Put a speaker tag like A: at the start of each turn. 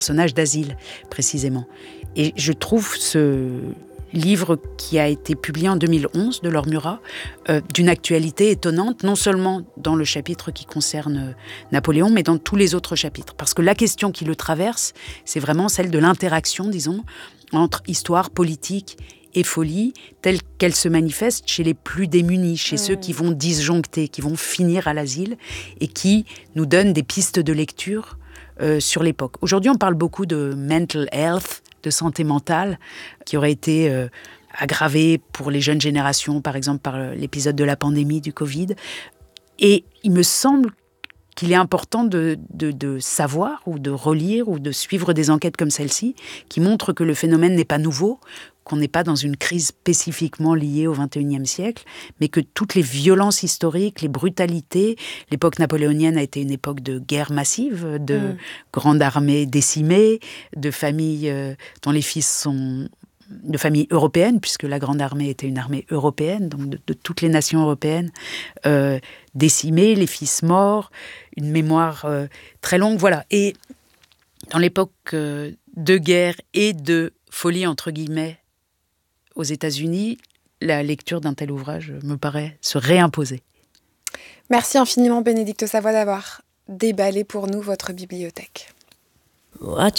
A: personnage d'Asile, précisément. Et je trouve ce livre qui a été publié en 2011 de Laure Murat, d'une actualité étonnante, non seulement dans le chapitre qui concerne Napoléon, mais dans tous les autres chapitres. Parce que la question qui le traverse, c'est vraiment celle de l'interaction, disons, entre histoire, politique et folie, telle qu'elle se manifeste chez les plus démunis, chez ceux qui vont disjoncter, qui vont finir à l'asile, et qui nous donnent des pistes de lecture sur l'époque. Aujourd'hui, on parle beaucoup de mental health, de santé mentale, qui aurait été aggravée pour les jeunes générations, par exemple par l'épisode de la pandémie du Covid. Et il me semble qu'il est important de savoir ou de relire ou de suivre des enquêtes comme celle-ci qui montrent que le phénomène n'est pas nouveau, qu'on n'est pas dans une crise spécifiquement liée au XXIe siècle, mais que toutes les violences historiques, les brutalités, l'époque napoléonienne a été une époque de guerre massive, de grandes armées décimées, de familles dont les fils sont de familles européennes, puisque la Grande Armée était une armée européenne, donc de toutes les nations européennes, décimées, les fils morts, une mémoire très longue, voilà. Et dans l'époque de guerre et de folie, entre guillemets, aux États-Unis, la lecture d'un tel ouvrage me paraît se réimposer.
B: Merci infiniment, Bénédicte Savoie, d'avoir déballé pour nous votre bibliothèque.
C: What